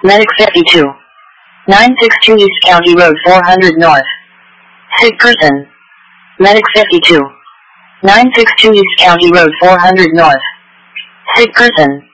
Medic 52. 962 East County Road 400 North. Sick person. Medic 52. 962 East County Road 400 North. Sick person.